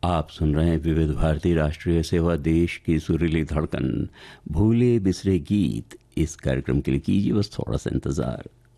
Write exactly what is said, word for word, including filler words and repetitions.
आप सुन रहे हैं विविध भारती राष्ट्रीय सेवा, देश की सुरीली धड़कन, भूले बिसरे गीत। इस कार्यक्रम के लिए कीजिए बस थोड़ा सा इंतजार।